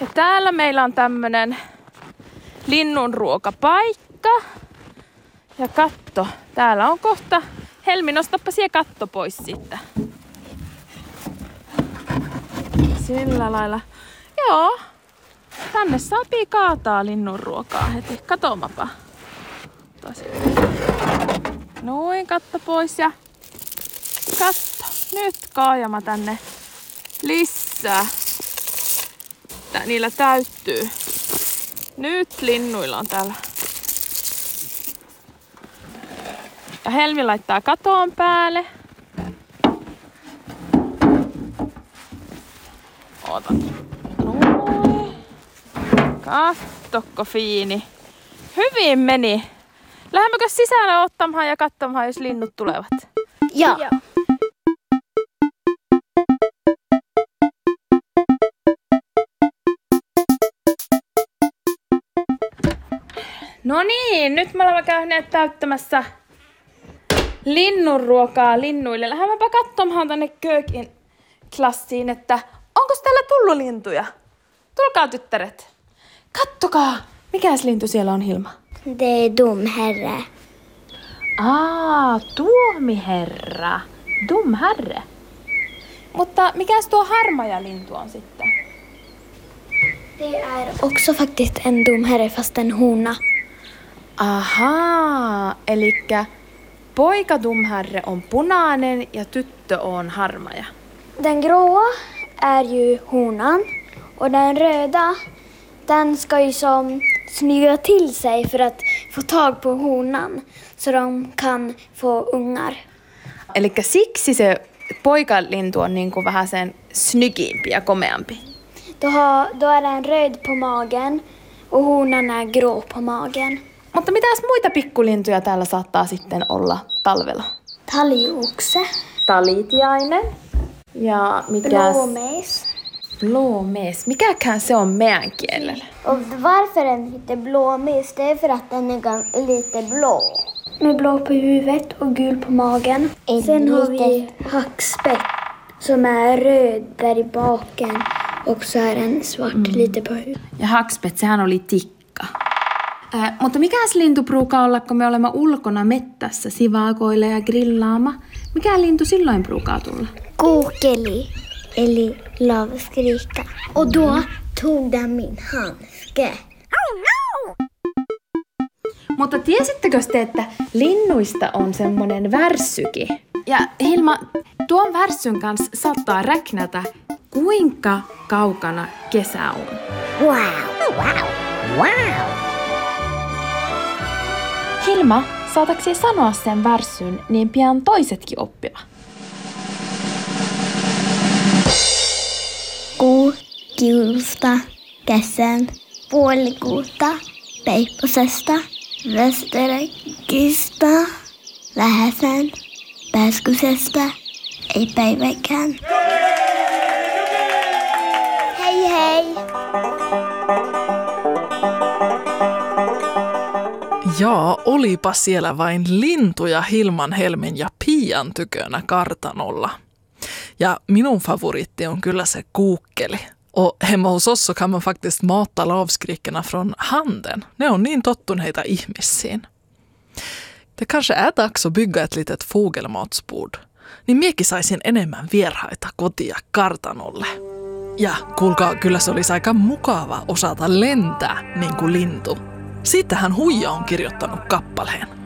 Ja täällä meillä on tämmönen linnunruokapaikka. Ja katto, täällä on kohta. Helmi, nostappa siellä katto pois siitä. Sillä lailla. Joo, tänne saapii kaataa linnunruokaa heti. Katomapa. Noin, katto pois ja katto. Nyt kaajama tänne lisää. Niillä täyttyy. Nyt linnuilla on täällä. Ja Helmi laittaa katoon päälle. Ota. Noin. Kattokko fiini. Hyvin meni. Lähdemmekö sisälle ottamaan ja katsomaan, jos linnut tulevat? Joo. No niin, nyt me olemme käyneet täyttämässä linnunruokaa linnuille. Lähdemmepä katsomaan tänne köökin klassiin, että onko täällä tullut lintuja? Tulkaa tyttäret. Kattokaa, mikäs lintu siellä on, Hilma? Det är domherre. Tuomiherra. Domherre. Mutta mikäs tuo harmaja lintu on sitten? Det är också faktiskt en domherre fast en hona. Ahaa, elikkä poika domherre on punainen ja tyttö on harmaja. Den gråa är ju honan och den röda, den ska ju som smyga till sig för att få tag på honan så de kan få ungar. Elikkä siksi se poikalintu on niinku vähän sen snygimpi ja komeampi. Då är den röd på magen och honan är grå på magen. Mutta mitäs muita pikkulintuja täällä saattaa sitten olla talvella? Talgoxe. Talitiainen. Ja mikäs? Blåmes. Blåmes. Mikäkään se on meidän kielellä? Och varför den heter blåmes, det är för att den är lite blå. Med blå på huvudet och gul på magen. Sen har vi hackspett som är röd där i baken och så är den svart lite på huvudet. Ja hackspett, sehän oli tikka. Mutta mikäs lintu pruukaa olla, kun me olemme ulkona mettässä sivakoille ja grillaama? Mikä lintu silloin pruukaa tulla? Kokeli, eli lavskrika. Och då tog den min handske. Mutta tiesittekö te, että linnuista on semmonen värssyki? Ja Hilma, tuon värssyn kanssa saattaa räknätä, kuinka kaukana kesä on. Wow, wow, wow. Hilma, saataksesi sanoa sen värssyn, niin pian toisetkin oppiva. Kuu kiusta, kesän, puolikuuta, peipposesta, västeräkistä, vähäsen, pääskusesta, ei päiväkään. Hei hei! Ja, olipa siellä vain lintuja Hilman, Helmin ja Pian tykönä kartanolla. Ja minun favoriitti on kyllä se kuukkeli. Och hemma hos oss så kan man faktiskt mata lavskrickorna från handen. Ne on niin tottuneita ihmisiin. Det kanske är dags att bygga ett litet fågelmatsbord. Niin miekin saisin enemmän vieraita kotia kartanolle. Ja kuulkaa, kyllä se olisi aika mukava osata lentää niin kuin lintu. Siitähän Huija on kirjoittanut kappaleen.